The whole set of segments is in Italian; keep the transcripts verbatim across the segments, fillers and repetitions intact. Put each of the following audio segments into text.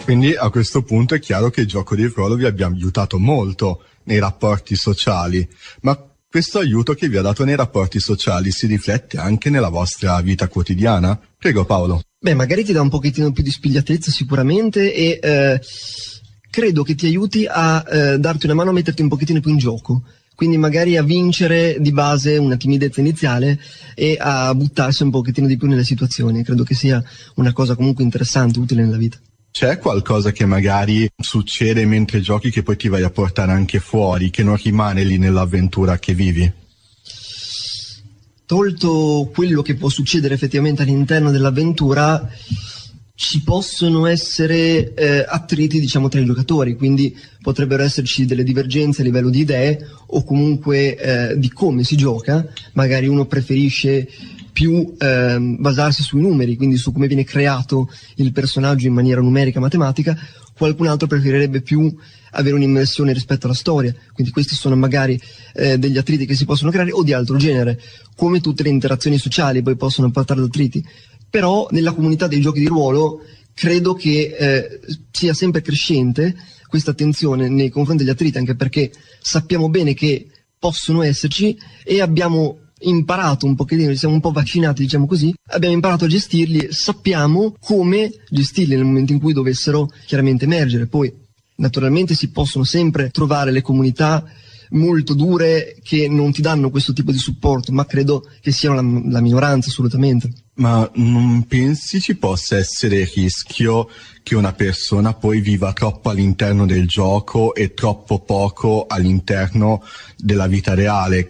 Quindi a questo punto è chiaro che il gioco di ruolo vi abbia aiutato molto nei rapporti sociali, ma questo aiuto che vi ha dato nei rapporti sociali si riflette anche nella vostra vita quotidiana? Prego Paolo. Beh, magari ti dà un pochettino più di spigliatezza sicuramente e eh, credo che ti aiuti a eh, darti una mano a metterti un pochettino più in gioco. Quindi magari a vincere di base una timidezza iniziale e a buttarsi un pochettino di più nelle situazioni. Credo che sia una cosa comunque interessante, utile nella vita. C'è qualcosa che magari succede mentre giochi che poi ti vai a portare anche fuori, che non rimane lì nell'avventura che vivi? Tolto quello che può succedere effettivamente all'interno dell'avventura, ci possono essere eh, attriti, diciamo, tra i giocatori, quindi potrebbero esserci delle divergenze a livello di idee o comunque eh, di come si gioca. Magari uno preferisce più eh, basarsi sui numeri, quindi su come viene creato il personaggio in maniera numerica, matematica. Qualcun altro preferirebbe più avere un'immersione rispetto alla storia, quindi questi sono magari eh, degli attriti che si possono creare o di altro genere, come tutte le interazioni sociali poi possono portare ad attriti. Però nella comunità dei giochi di ruolo credo che eh, sia sempre crescente questa attenzione nei confronti degli attriti, anche perché sappiamo bene che possono esserci e abbiamo imparato un pochettino, siamo un po' vaccinati, diciamo così, abbiamo imparato a gestirli, sappiamo come gestirli nel momento in cui dovessero chiaramente emergere. Poi naturalmente si possono sempre trovare le comunità molto dure che non ti danno questo tipo di supporto, ma credo che siano la, la minoranza assolutamente. Ma non pensi ci possa essere il rischio che una persona poi viva troppo all'interno del gioco e troppo poco all'interno della vita reale?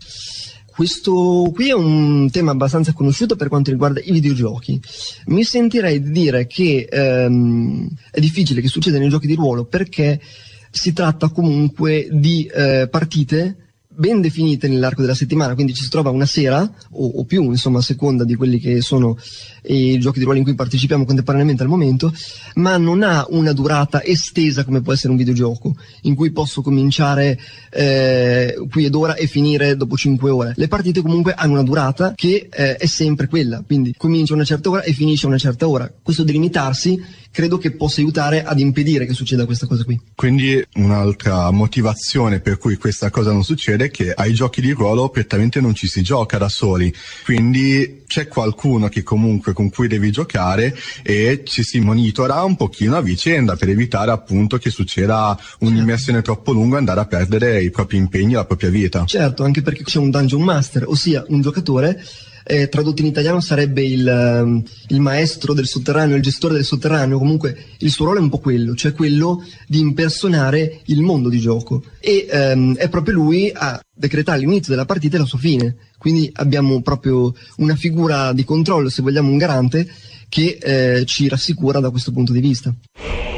Questo qui è un tema abbastanza conosciuto per quanto riguarda i videogiochi. Mi sentirei di dire che ehm, è difficile che succeda nei giochi di ruolo perché si tratta comunque di eh, partite ben definite nell'arco della settimana, quindi ci si trova una sera o, o più, insomma, a seconda di quelli che sono i giochi di ruolo in cui partecipiamo contemporaneamente al momento, ma non ha una durata estesa come può essere un videogioco, in cui posso cominciare eh, qui ed ora e finire dopo cinque ore. Le partite comunque hanno una durata che eh, è sempre quella, quindi comincia a una certa ora e finisce a una certa ora. Questo delimitarsi credo che possa aiutare ad impedire che succeda questa cosa qui. Quindi un'altra motivazione per cui questa cosa non succede è che ai giochi di ruolo prettamente non ci si gioca da soli, quindi c'è qualcuno che comunque con cui devi giocare e ci si monitora un pochino a vicenda per evitare appunto che succeda un'immersione troppo lunga e andare a perdere i propri impegni e la propria vita. Certo, anche perché c'è un dungeon master, ossia un giocatore. Eh, tradotto in italiano sarebbe il, um, il maestro del sotterraneo, il gestore del sotterraneo. Comunque il suo ruolo è un po' quello, cioè quello di impersonare il mondo di gioco e um, è proprio lui a decretare l'inizio della partita e la sua fine, quindi abbiamo proprio una figura di controllo, se vogliamo un garante, che eh, ci rassicura da questo punto di vista.